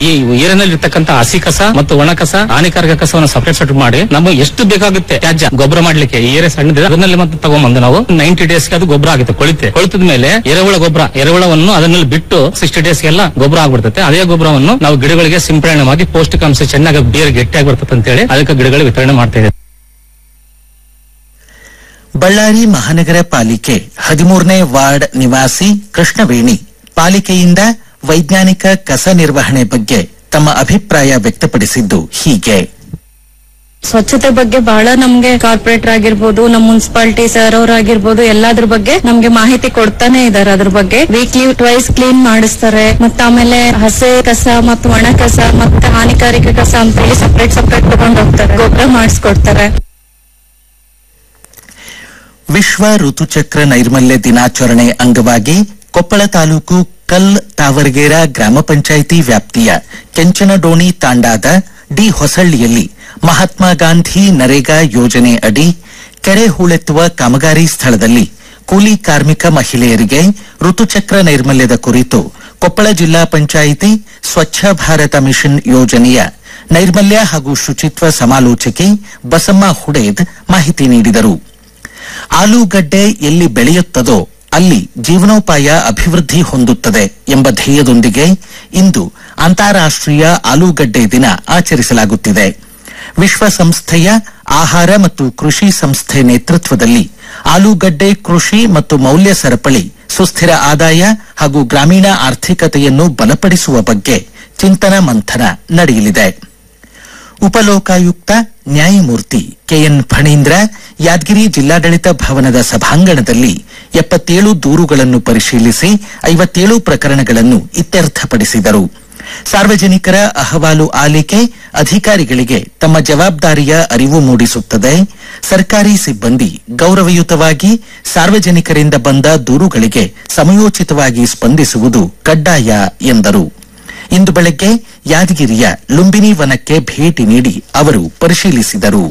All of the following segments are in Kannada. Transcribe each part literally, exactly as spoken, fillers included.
ಈ ಏರಿನಲ್ಲಿ ಇರ್ತಕ್ಕಂಥ ಹಸಿ ಕಸ ಮತ್ತು ಒಣ ಕಸ ಹಾನಿಕಾರಕ ಕಸವನ್ನು ಸಪರೇಟ್ ಸೆಟ್ ಮಾಡಿ ನಮಗೆ ಎಷ್ಟು ಬೇಕಾಗುತ್ತೆ ತ್ಯಾಜ್ಯ ಗೊಬ್ಬರ ಮಾಡ್ಲಿಕ್ಕೆ ಏರಿಯಾ ಸಣ್ಣದಿದೆ ಅದನ್ನಲ್ಲಿ ಮತ್ತೆ ತಗೊಂಡ್ಬಂದು ನಾವು ನೈಂಟಿ ಡೇಸ್ ಅದು ಗೊಬ್ಬರ ಆಗುತ್ತೆ ಕೊಳಿತೆ ಕೊಳಿತದ ಮೇಲೆ ಎರೆಹುಳ ಗೊಬ್ಬರ ಎರೆಹುಳವನ್ನು ಅದನ್ನಲ್ಲಿ ಬಿಟ್ಟು ಸಿಕ್ಸ್ಟಿ ಡೇಸ್ ಎಲ್ಲ ಗೊಬ್ಬರ ಆಗ್ಬಿಡ್ತದೆ. ಅದೇ ಗೊಬ್ಬರವನ್ನು ನಾವು ಗಿಡಗಳಿಗೆ ಸಿಂಪಡಣೆ ಮಾಡಿ ಪೌಷ್ಟಿಕಾಂಶ ಚೆನ್ನಾಗಿ ಬೇರೆ ಗಟ್ಟಿಯಾಗಿ ಬರ್ತದೆ ಅಂತ ಹೇಳಿ ಅದಕ್ಕೆ ಗಿಡಗಳಿಗೆ ವಿತರಣೆ ಮಾಡ್ತಾ ಇದೆ. ಬಳ್ಳಾರಿ ಮಹಾನಗರ ಪಾಲಿಕೆ ಹದಿಮೂರನೇ ವಾರ್ಡ್ ನಿವಾಸಿ ಕೃಷ್ಣವೇಣಿ ಪಾಲಿಕೆಯಿಂದ ವೈಜ್ಞಾನಿಕ ಕಸ ನಿರ್ವಹಣೆ ಬಗ್ಗೆ ತಮ್ಮ ಅಭಿಪ್ರಾಯ ವ್ಯಕ್ತಪಡಿಸಿದ್ದು ಹೀಗೆ. ಸ್ವಚ್ಛತೆ ಬಗ್ಗೆ ಬಹಳ ನಮ್ಗೆ ಕಾರ್ಪೊರೇಟರ್ ಆಗಿರ್ಬೋದು, ನಮ್ಮ ಮುನ್ಸಿಪಾಲಿಟಿ ಸರ್ ಅವರಾಗಿರ್ಬೋದು, ಎಲ್ಲಾದ್ರ ಬಗ್ಗೆ ನಮ್ಗೆ ಮಾಹಿತಿ ಕೊಡ್ತಾನೆ ಇದಾರೆ. ಅದ್ರ ಬಗ್ಗೆ ವೀಕ್ಲಿ ಟ್ವೈಸ್ ಕ್ಲೀನ್ ಮಾಡಿಸ್ತಾರೆ. ಮತ್ತೆ ಆಮೇಲೆ ಹಸೆ ಕಸ ಮತ್ತು ಒಣ ಕಸ ಮತ್ತೆ ಹಾನಿಕಾರಕ ಕಸ ಅಂತ ಹೇಳಿ ಸಪರೇಟ್ ಸಪರೇಟ್ ತಗೊಂಡ್ ಹೋಗ್ತಾರೆ, ಗೊಬ್ಬರ ಮಾಡಿಸ್ಕೊಡ್ತಾರೆ. ವಿಶ್ವ ಋತುಚಕ್ರ ನೈರ್ಮಲ್ಯ ದಿನಾಚರಣೆ ಅಂಗವಾಗಿ ಕೊಪ್ಪಳ ತಾಲೂಕು ಕಲ್ ತಾವರಗೇರ ಗ್ರಾಮ ಪಂಚಾಯಿತಿ ವ್ಯಾಪ್ತಿಯ ಕೆಂಚನಡೋಣಿ ತಾಂಡಾದ ಡಿ ಹೊಸಳ್ಳಿಯಲ್ಲಿ ಮಹಾತ್ಮ ಗಾಂಧಿ ನರೇಗಾ ಯೋಜನೆ ಅಡಿ ಕೆರೆ ಹೂಳೆತ್ತುವ ಕಾಮಗಾರಿ ಸ್ಥಳದಲ್ಲಿ ಕೂಲಿ ಕಾರ್ಮಿಕ ಮಹಿಳೆಯರಿಗೆ ಋತುಚಕ್ರ ನೈರ್ಮಲ್ಯದ ಕುರಿತು ಕೊಪ್ಪಳ ಜಿಲ್ಲಾ ಪಂಚಾಯಿತಿ ಸ್ವಚ್ಛ ಭಾರತ ಮಿಷನ್ ಯೋಜನೆಯ ನೈರ್ಮಲ್ಯ ಹಾಗೂ ಶುಚಿತ್ವ ಸಮಾಲೋಚಕಿ ಬಸಮ್ಮ ಹುಡೇದ್ ಮಾಹಿತಿ ನೀಡಿದರು. ಆಲೂಗಡ್ಡೆ ಎಲ್ಲಿ ಬೆಳೆಯುತ್ತದೋ ಅಲ್ಲಿ ಜೀವನೋಪಾಯ ಅಭಿವೃದ್ಧಿ ಹೊಂದುತ್ತದೆ ಎಂಬ ಧ್ಯೇಯದೊಂದಿಗೆ ಇಂದು ಅಂತಾರಾಷ್ಟೀಯ ಆಲೂಗಡ್ಡೆ ದಿನ ಆಚರಿಸಲಾಗುತ್ತಿದೆ. ವಿಶ್ವಸಂಸ್ಥೆಯ ಆಹಾರ ಮತ್ತು ಕೃಷಿ ಸಂಸ್ಥೆ ನೇತೃತ್ವದಲ್ಲಿ ಆಲೂಗಡ್ಡೆ ಕೃಷಿ ಮತ್ತು ಮೌಲ್ಯ ಸರಪಳಿ ಸುಸ್ಥಿರ ಆದಾಯ ಹಾಗೂ ಗ್ರಾಮೀಣ ಆರ್ಥಿಕತೆಯನ್ನು ಬಲಪಡಿಸುವ ಬಗ್ಗೆ ಚಿಂತನ ಮಂಥನ ನಡೆಯಲಿದೆ. ಉಪಲೋಕಾಯುಕ್ತ ನ್ಯಾಯಮೂರ್ತಿ ಕೆಎನ್ ಫಣೀಂದ್ರ ಯಾದಗಿರಿ ಜಿಲ್ಲಾಡಳಿತ ಭವನದ ಸಭಾಂಗಣದಲ್ಲಿ ಎಪ್ಪತ್ತೇಳು ದೂರುಗಳನ್ನು ಪರಿಶೀಲಿಸಿ ಐವತ್ತೇಳು ಪ್ರಕರಣಗಳನ್ನು ಇತ್ಯರ್ಥಪಡಿಸಿದರು. ಸಾರ್ವಜನಿಕರ ಅಹವಾಲು ಆಲಿಕೆ ಅಧಿಕಾರಿಗಳಿಗೆ ತಮ್ಮ ಜವಾಬ್ದಾರಿಯ ಅರಿವು ಮೂಡಿಸುತ್ತದೆ. ಸರ್ಕಾರಿ ಸಿಬ್ಬಂದಿ ಗೌರವಯುತವಾಗಿ ಸಾರ್ವಜನಿಕರಿಂದ ಬಂದ ದೂರುಗಳಿಗೆ ಸಮಯೋಚಿತವಾಗಿ ಸ್ಪಂದಿಸುವುದು ಕಡ್ಡಾಯ ಎಂದರು. ಇಂದು ಬೆಳಗ್ಗೆ ಯಾದಗಿರಿಯ ಲುಂಬಿನಿ ವನಕ್ಕೆ ಭೇಟಿ ನೀಡಿ ಅವರು ಪರಿಶೀಲಿಸಿದರು.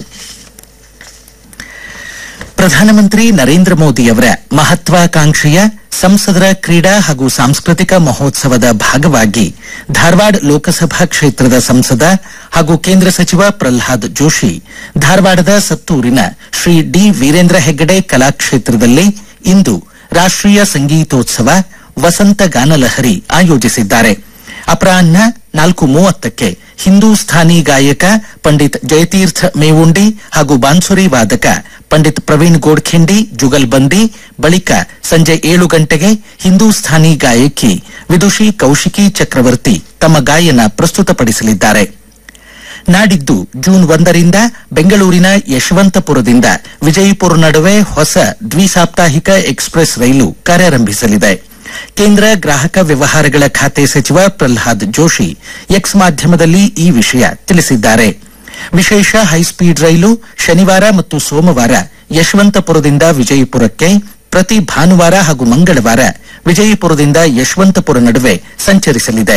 ಪ್ರಧಾನಮಂತ್ರಿ ನರೇಂದ್ರ ಮೋದಿಯವರ ಮಹತ್ವಾಕಾಂಕ್ಷೆಯ ಸಂಸದರ ಕ್ರೀಡಾ ಹಾಗೂ ಸಾಂಸ್ಕೃತಿಕ ಮಹೋತ್ಸವದ ಭಾಗವಾಗಿ ಧಾರವಾಡ ಲೋಕಸಭಾ ಕ್ಷೇತ್ರದ ಸಂಸದ ಹಾಗೂ ಕೇಂದ್ರ ಸಚಿವ ಪ್ರಹ್ಲಾದ್ ಜೋಶಿ ಧಾರವಾಡದ ಸತ್ತೂರಿನ ಶ್ರೀ ಡಿ ವೀರೇಂದ್ರ ಹೆಗ್ಗಡೆ ಕಲಾಕ್ಷೇತ್ರದಲ್ಲಿ ಇಂದು ರಾಷ್ಟೀಯ ಸಂಗೀತೋತ್ಸವ ವಸಂತ ಗಾನಲಹರಿ ಆಯೋಜಿಸಿದ್ದಾರೆ. ಅಪರಾಹ್ನ ನಾಲ್ಕು ಮೂವತ್ತಕ್ಕೆ ಹಿಂದೂಸ್ಥಾನಿ ಗಾಯಕ ಪಂಡಿತ್ ಜಯತೀರ್ಥ ಮೇವುಂಡಿ ಹಾಗೂ ಬಾನ್ಸುರಿ ವಾದಕ ಪಂಡಿತ್ ಪ್ರವೀಣ್ ಗೋಡ್ಖಿಂಡಿ ಜುಗಲ್ಬಂದಿ, ಬಳಿಕ ಸಂಜೆ ಏಳು ಗಂಟೆಗೆ ಹಿಂದೂಸ್ಥಾನಿ ಗಾಯಕಿ ವಿದುಷಿ ಕೌಶಿಕಿ ಚಕ್ರವರ್ತಿ ತಮ್ಮ ಗಾಯನ ಪ್ರಸ್ತುತಪಡಿಸಲಿದ್ದಾರೆ. ನಾಡಿದ್ದು ಜೂನ್ ಒಂದರಿಂದ ಬೆಂಗಳೂರಿನ ಯಶವಂತಪುರದಿಂದ ವಿಜಯಪುರ ನಡುವೆ ಹೊಸ ದ್ವಿಸಾಪ್ತಾಹಿಕ ಎಕ್ಸ್ಪ್ರೆಸ್ ರೈಲು ಕಾರ್ಯಾರಂಭಿಸಲಿದೆ. ಕೇಂದ್ರ ಗ್ರಾಹಕ ವ್ಯವಹಾರಗಳ ಖಾತೆ ಸಚಿವ ಪ್ರಹ್ಲಾದ್ ಜೋಶಿ ಎಕ್ಸ್ ಮಾಧ್ಯಮದಲ್ಲಿ ಈ ವಿಷಯ ತಿಳಿಸಿದ್ದಾರೆ. ವಿಶೇಷ ಹೈಸ್ಪೀಡ್ ರೈಲು ಶನಿವಾರ ಮತ್ತು ಸೋಮವಾರ ಯಶವಂತಪುರದಿಂದ ವಿಜಯಪುರಕ್ಕೆ, ಪ್ರತಿ ಭಾನುವಾರ ಹಾಗೂ ಮಂಗಳವಾರ ವಿಜಯಪುರದಿಂದ ಯಶವಂತಪುರ ನಡುವೆ ಸಂಚರಿಸಲಿದೆ.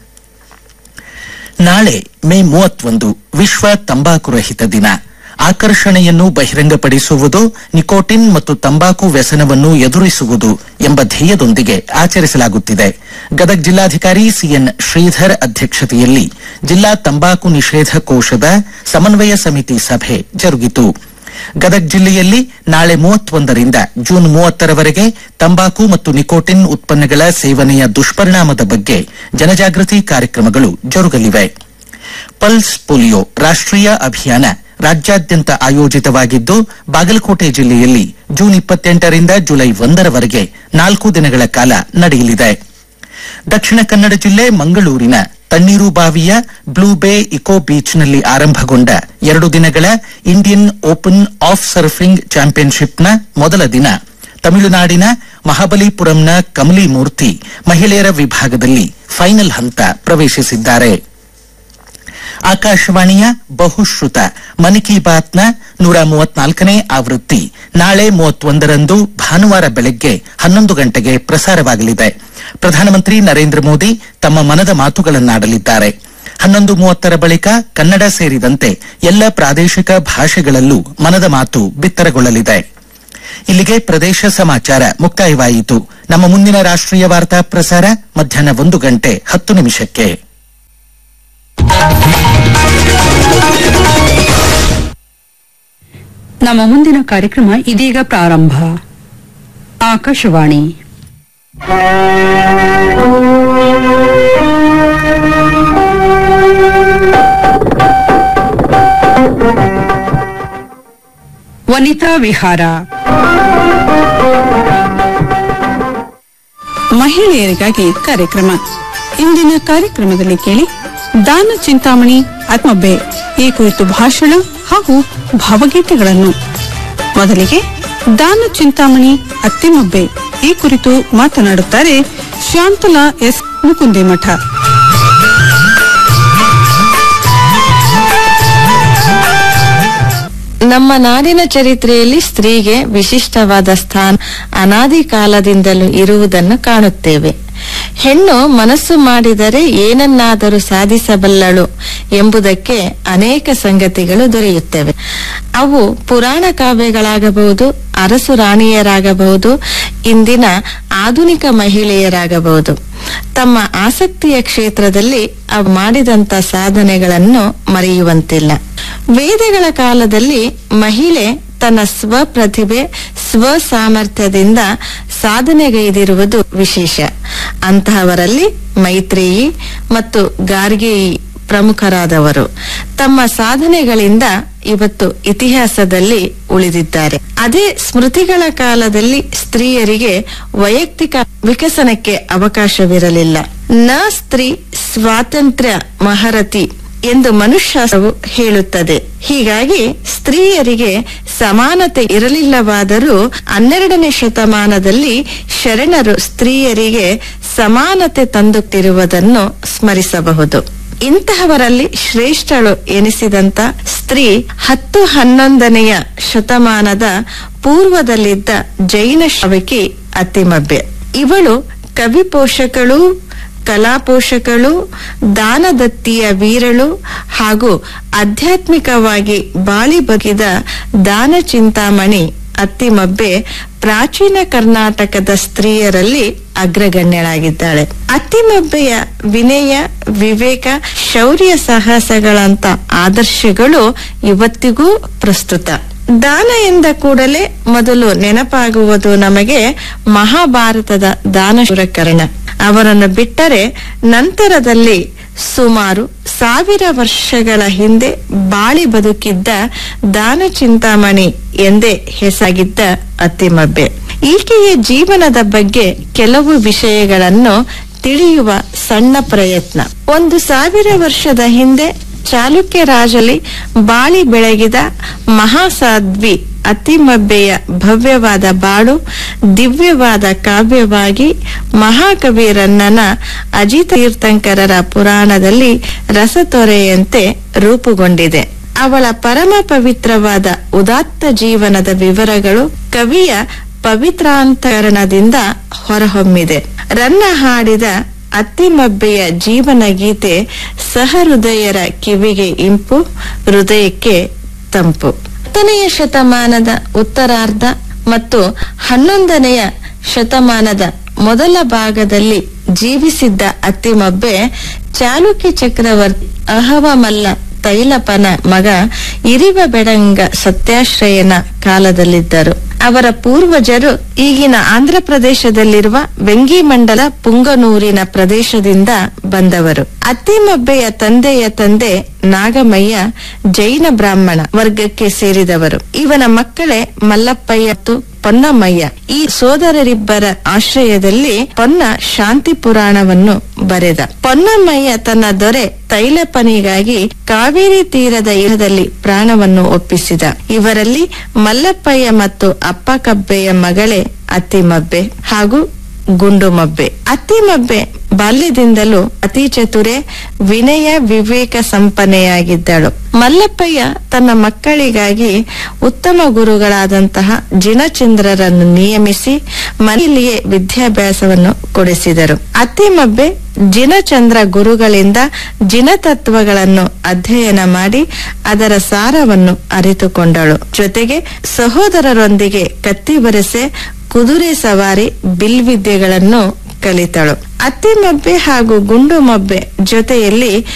ನಾಳೆ ಮೇ ಮೂವತ್ತೊಂದು ವಿಶ್ವ ತಂಬಾಕು ರಹಿತ ದಿನ. ಆಕರ್ಷಣೆಯನ್ನು ಬಹಿರಂಗಪಡಿಸುವುದು, ನಿಕೋಟಿನ್ ಮತ್ತು ತಂಬಾಕು ವ್ಯಸನವನ್ನು ಎದುರಿಸುವುದು ಎಂಬ ಧ್ಯೇಯದೊಂದಿಗೆ ಆಚರಿಸಲಾಗುತ್ತಿದೆ. ಗದಗ ಜಿಲ್ಲಾಧಿಕಾರಿ ಸಿಎನ್ ಶ್ರೀಧರ್ ಅಧ್ಯಕ್ಷತೆಯಲ್ಲಿ ಜಿಲ್ಲಾ ತಂಬಾಕು ನಿಷೇಧ ಕೋಶದ ಸಮನ್ವಯ ಸಮಿತಿ ಸಭೆ ಜರುಗಿತು. ಗದಗ ಜಿಲ್ಲೆಯಲ್ಲಿ ನಾಳೆ ಮೂವತ್ತೊಂದರಿಂದ ಜೂನ್ ಮೂವತ್ತರವರೆಗೆ ತಂಬಾಕು ಮತ್ತು ನಿಕೋಟಿನ್ ಉತ್ಪನ್ನಗಳ ಸೇವನೆಯ ದುಷ್ಪರಿಣಾಮದ ಬಗ್ಗೆ ಜನಜಾಗೃತಿ ಕಾರ್ಯಕ್ರಮಗಳು ಜರುಗಲಿವೆ. ಪಲ್ಸ್ ಪೋಲಿಯೋ ರಾಷ್ಟೀಯ ಅಭಿಯಾನ ರಾಜ್ಯಾದ್ಯಂತ ಆಯೋಜಿತವಾಗಿದ್ದು, ಬಾಗಲಕೋಟೆ ಜಿಲ್ಲೆಯಲ್ಲಿ ಜೂನ್ ಇಪ್ಪತ್ತೆಂಟರಿಂದ ಜುಲೈ ಒಂದರವರೆಗೆ ನಾಲ್ಕು ದಿನಗಳ ಕಾಲ ನಡೆಯಲಿದೆ. ದಕ್ಷಿಣ ಕನ್ನಡ ಜಿಲ್ಲೆ ಮಂಗಳೂರಿನ ತಣ್ಣೀರುಬಾವಿಯ ಬ್ಲೂ ಬೇ ಇಕೋ ಬೀಚ್ನಲ್ಲಿ ಆರಂಭಗೊಂಡ ಎರಡು ದಿನಗಳ ಇಂಡಿಯನ್ ಓಪನ್ ಆಫ್ ಸರ್ಫಿಂಗ್ ಚಾಂಪಿಯನ್ಶಿಪ್ನ ಮೊದಲ ದಿನ ತಮಿಳುನಾಡಿನ ಮಹಾಬಲಿಪುರಂನ ಕಮಲಿ ಮೂರ್ತಿ ಮಹಿಳೆಯರ ವಿಭಾಗದಲ್ಲಿ ಫೈನಲ್ ಹಂತ ಪ್ರವೇಶಿಸಿದ್ದಾರೆ. ಆಕಾಶವಾಣಿಯ ಬಹುಶ್ರುತ ಮನ್ ಕಿ ಬಾತ್ನ ನೂರ ಮೂವತ್ನಾಲ್ಕನೇ ಆವೃತ್ತಿ ನಾಳೆ ಮೂವತ್ತೊಂದರಂದು ಭಾನುವಾರ ಬೆಳಗ್ಗೆ ಹನ್ನೊಂದು ಗಂಟೆಗೆ ಪ್ರಸಾರವಾಗಲಿದೆ. ಪ್ರಧಾನಮಂತ್ರಿ ನರೇಂದ್ರ ಮೋದಿ ತಮ್ಮ ಮನದ ಮಾತುಗಳನ್ನಾಡಲಿದ್ದಾರೆ. ಹನ್ನೊಂದು ಮೂವತ್ತರ ಬಳಿಕ ಕನ್ನಡ ಸೇರಿದಂತೆ ಎಲ್ಲ ಪ್ರಾದೇಶಿಕ ಭಾಷೆಗಳಲ್ಲೂ ಮನದ ಮಾತು ಬಿತ್ತರಗೊಳ್ಳಲಿದೆ. ಇಲ್ಲಿಗೆ ಪ್ರದೇಶ ಸಮಾಚಾರ ಮುಕ್ತಾಯವಾಯಿತು. ನಮ್ಮ ಮುಂದಿನ ರಾಷ್ಟೀಯ ವಾರ್ತಾ ಪ್ರಸಾರ ಮಧ್ಯಾಹ್ನ ಒಂದು ಗಂಟೆ ಹತ್ತು ನಿಮಿಷಕ್ಕೆ. ನಮ್ಮ ಮುಂದಿನ ಕಾರ್ಯಕ್ರಮ ಇದೀಗ ಪ್ರಾರಂಭ. ಆಕಾಶವಾಣಿ ವನಿತಾ ವಿಹಾರ. ಮಹಿಳೆಯರಿಗಾಗಿ ಕಾರ್ಯಕ್ರಮ. ಇಂದಿನ ಕಾರ್ಯಕ್ರಮದಲ್ಲಿ ಕೇಳಿ ದಾನ ಚಿಂತಾಮಣಿ ಆತ್ಮಬ್ಬೆ ಈ ಕುರಿತು ಭಾಷಣ ಹಾಗೂ ಭಾವಗೀತೆಗಳನ್ನು. ಮೊದಲಿಗೆ ದಾನ ಚಿಂತಾಮಣಿ ಅತ್ತಿಮಬ್ಬೆ ಈ ಕುರಿತು ಮಾತನಾಡುತ್ತಾರೆ ಶಾಂತಲಾ ಎಸ್ ಮುಕುಂದಿಮಠ. ನಮ್ಮ ನಾಡಿನ ಚರಿತ್ರೆಯಲ್ಲಿ ಸ್ತ್ರೀಗೆ ವಿಶಿಷ್ಟವಾದ ಸ್ಥಾನ ಅನಾದಿ ಕಾಲದಿಂದಲೂ ಇರುವುದನ್ನು ಕಾಣುತ್ತೇವೆ. ಹೆಣ್ಣು ಮನಸ್ಸು ಮಾಡಿದರೆ ಏನನ್ನಾದರೂ ಸಾಧಿಸಬಲ್ಲಳು ಎಂಬುದಕ್ಕೆ ಅನೇಕ ಸಂಗತಿಗಳು ದೊರೆಯುತ್ತವೆ. ಅವು ಪುರಾಣ ಕಾವ್ಯಗಳಾಗಬಹುದು, ಅರಸು ರಾಣಿಯರಾಗಬಹುದು, ಇಂದಿನ ಆಧುನಿಕ ಮಹಿಳೆಯರಾಗಬಹುದು. ತಮ್ಮ ಆಸಕ್ತಿಯ ಕ್ಷೇತ್ರದಲ್ಲಿ ಅವು ಮಾಡಿದಂತ ಸಾಧನೆಗಳನ್ನು ಮರೆಯುವಂತಿಲ್ಲ. ವೇದಗಳ ಕಾಲದಲ್ಲಿ ಮಹಿಳೆ ತನ್ನ ಸ್ವಪ್ರತಿಭೆ ಸ್ವ ಸಾಮರ್ಥ್ಯದಿಂದ ಸಾಧನೆಗೈದಿರುವುದು ವಿಶೇಷ. ಅಂತಹವರಲ್ಲಿ ಮೈತ್ರೇಯಿ ಮತ್ತು ಗಾರ್ಗೇಯಿ ಪ್ರಮುಖರಾದವರು. ತಮ್ಮ ಸಾಧನೆಗಳಿಂದ ಇವತ್ತು ಇತಿಹಾಸದಲ್ಲಿ ಉಳಿದಿದ್ದಾರೆ. ಅದೇ ಸ್ಮೃತಿಗಳ ಕಾಲದಲ್ಲಿ ಸ್ತ್ರೀಯರಿಗೆ ವೈಯಕ್ತಿಕ ವಿಕಸನಕ್ಕೆ ಅವಕಾಶವಿರಲಿಲ್ಲ. ನ ಸ್ತ್ರೀ ಸ್ವಾತಂತ್ರ್ಯ ಮಹರತಿ ಎಂದು ಮನುಷ್ಯವು ಹೇಳುತ್ತದೆ. ಹೀಗಾಗಿ ಸ್ತ್ರೀಯರಿಗೆ ಸಮಾನತೆ ಇರಲಿಲ್ಲವಾದರೂ ಹನ್ನೆರಡನೇ ಶತಮಾನದಲ್ಲಿ ಶರಣರು ಸ್ತ್ರೀಯರಿಗೆ ಸಮಾನತೆ ತಂದುತ್ತಿರುವುದನ್ನು ಸ್ಮರಿಸಬಹುದು. ಇಂತಹವರಲ್ಲಿ ಶ್ರೇಷ್ಠಳು ಎನಿಸಿದಂತ ಸ್ತ್ರೀ ಹತ್ತು ಹನ್ನೊಂದನೆಯ ಶತಮಾನದ ಪೂರ್ವದಲ್ಲಿದ್ದ ಜೈನ ಶ್ರಾವಕಿ ಅತ್ತಿಮಬ್ಬೆ. ಇವಳು ಕವಿ ಪೋಷಕಳು, ಕಲಾ ಪೋಷಕಳು, ದಾನದತ್ತಿಯ ವೀರಳು ಹಾಗೂ ಆಧ್ಯಾತ್ಮಿಕವಾಗಿ ಬಾಳಿ ಬಗೆದ ದಾನ ಚಿಂತಾಮಣಿ ಅತ್ತಿಮಬ್ಬೆ ಪ್ರಾಚೀನ ಕರ್ನಾಟಕದ ಸ್ತ್ರೀಯರಲ್ಲಿ ಅಗ್ರಗಣ್ಯಳಾಗಿದ್ದಾಳೆ. ಅತ್ತಿಮಬ್ಬೆಯ ವಿನಯ, ವಿವೇಕ, ಶೌರ್ಯ ಸಾಹಸಗಳಂತ ಆದರ್ಶಗಳು ಇವತ್ತಿಗೂ ಪ್ರಸ್ತುತ. ದಾನ ಎಂದ ಕೂಡಲೇ ಮೊದಲು ನೆನಪಾಗುವುದು ನಮಗೆ ಮಹಾಭಾರತದ ದಾನಶೂರ ಕರ್ಣ. ಅವರನ್ನು ಬಿಟ್ಟರೆ ನಂತರದಲ್ಲಿ ಸುಮಾರು ಸಾವಿರ ವರ್ಷಗಳ ಹಿಂದೆ ಬಾಳಿ ಬದುಕಿದ್ದ ದಾನ ಚಿಂತಾಮಣಿ ಎಂದೇ ಹೆಸರಾಗಿದ್ದ ಅತ್ತಿಮಬ್ಬೆ. ಈಕೆಯ ಜೀವನದ ಬಗ್ಗೆ ಕೆಲವು ವಿಷಯಗಳನ್ನು ತಿಳಿಯುವ ಸಣ್ಣ ಪ್ರಯತ್ನ. ಒಂದು ಸಾವಿರ ವರ್ಷದ ಹಿಂದೆ ಚಾಲುಕ್ಯ ರಾಜಲಿ ಬಾಳಿ ಬೆಳಗಿದ ಮಹಾಸಾಧ್ವಿ ಅತ್ತಿಮಬ್ಬೆಯ ಭವ್ಯವಾದ ಬಾಳು ದಿವ್ಯವಾದ ಕಾವ್ಯವಾಗಿ ಮಹಾಕವಿ ರನ್ನನ ಅಜಿತ ತೀರ್ಥಂಕರರ ಪುರಾಣದಲ್ಲಿ ರಸತೊರೆಯಂತೆ ರೂಪುಗೊಂಡಿದೆ. ಅವಳ ಪರಮ ಪವಿತ್ರವಾದ ಉದಾತ್ತ ಜೀವನದ ವಿವರಗಳು ಕವಿಯ ಪವಿತ್ರಾಂತರಣದಿಂದ ಹೊರಹೊಮ್ಮಿದೆ. ರನ್ನ ಹಾಡಿದ ಅತ್ತಿಮಬ್ಬೆಯ ಜೀವನ ಗೀತೆ ಸಹೃದಯರ ಕಿವಿಗೆ ಇಂಪು, ಹೃದಯಕ್ಕೆ ತಂಪು. ಹತ್ತನೆಯ ಶತಮಾನದ ಉತ್ತರಾರ್ಧ ಮತ್ತು ಹನ್ನೊಂದನೆಯ ಶತಮಾನದ ಮೊದಲ ಭಾಗದಲ್ಲಿ ಜೀವಿಸಿದ್ದ ಅತ್ತಿಮಬ್ಬೆ ಚಾಲುಕ್ಯ ಚಕ್ರವರ್ತಿ ಅಹವಮಲ್ಲ ತೈಲಪನ ಮಗ ಇರಿವ ಬೆಡಂಗ ಸತ್ಯಾಶ್ರಯನ ಕಾಲದಲ್ಲಿದ್ದರು. ಅವರ ಪೂರ್ವಜರು ಈಗಿನ ಆಂಧ್ರ ಪ್ರದೇಶದಲ್ಲಿರುವ ವೆಂಗಿಮಂಡಲ ಪುಂಗನೂರಿನ ಪ್ರದೇಶದಿಂದ ಬಂದವರು. ಅತ್ತಿಮಬ್ಬೆಯ ತಂದೆಯ ತಂದೆ ನಾಗಮಯ್ಯ ಜೈನ ಬ್ರಾಹ್ಮಣ ವರ್ಗಕ್ಕೆ ಸೇರಿದವರು. ಇವನ ಮಕ್ಕಳೇ ಮಲ್ಲಪ್ಪಯ್ಯ ಮತ್ತು ಪೊನ್ನಮ್ಮಯ್ಯ. ಈ ಸೋದರರಿಬ್ಬರ ಆಶ್ರಯದಲ್ಲಿ ಪೊನ್ನ ಶಾಂತಿ ಪುರಾಣವನ್ನು ಬರೆದ. ಪೊನ್ನಮ್ಮಯ್ಯ ತನ್ನ ದೊರೆ ತೈಲಪನಿಗಾಗಿ ಕಾವೇರಿ ತೀರದ ಇರದಲ್ಲಿ ಪ್ರಾಣವನ್ನು ಒಪ್ಪಿಸಿದ. ಇವರಲ್ಲಿ ಮಲ್ಲಪ್ಪಯ್ಯ ಮತ್ತು ಅಪ್ಪಕಬ್ಬೆಯ ಮಗಳೇ ಅತ್ತಿಮಬ್ಬೆ ಹಾಗೂ ಗುಂಡುಮಬ್ಬೆ. ಅತ್ತಿಮಬ್ಬೆ ಬಾಲ್ಯದಿಂದಲೂ ಅತಿ ಚತುರೆ, ವಿನಯ, ವಿವೇಕ ಸಂಪನ್ನೆಯಾಗಿದ್ದಳು. ಮಲ್ಲಪ್ಪಯ್ಯ ತನ್ನ ಮಕ್ಕಳಿಗಾಗಿ ಉತ್ತಮ ಗುರುಗಳಾದಂತಹ ಜಿನಚಂದ್ರರನ್ನು ನಿಯಮಿಸಿ ಮನೆಯಲ್ಲಿಯೇ ವಿದ್ಯಾಭ್ಯಾಸವನ್ನು ಕೊಡಿಸಿದರು. ಅತ್ತಿಮಬ್ಬೆ ಜಿನಚಂದ್ರ ಗುರುಗಳಿಂದ ಜಿನತತ್ವಗಳನ್ನು ಅಧ್ಯಯನ ಮಾಡಿ ಅದರ ಸಾರವನ್ನು ಅರಿತುಕೊಂಡಳು. ಜೊತೆಗೆ ಸಹೋದರರೊಂದಿಗೆ ಕತ್ತಿ ಬರೆಸೆ, ಕುದುರೆ ಸವಾರಿ, ಬಿಲ್ವಿದ್ಯೆಗಳನ್ನು ಕಲಿತಳು. ಅತ್ತಿಮಬ್ಬೆ ಹಾಗೂ ಗುಂಡುಮಬ್ಬೆ ಜೊತೆಯಲ್ಲಿ